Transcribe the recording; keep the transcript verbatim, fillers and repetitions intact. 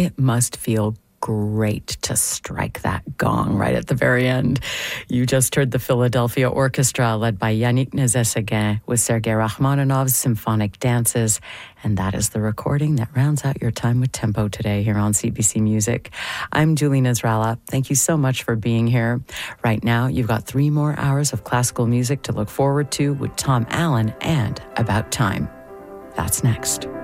It must feel great to strike that gong right at the very end. You just heard the Philadelphia Orchestra led by Yannick Nézet-Séguin with Sergei Rachmaninoff's Symphonic Dances, and that is the recording that rounds out your time with Tempo today here on C B C Music. I'm Julie Nasrallah. Thank you so much for being here. Right now, you've got three more hours of classical music to look forward to with Tom Allen and About Time. That's next.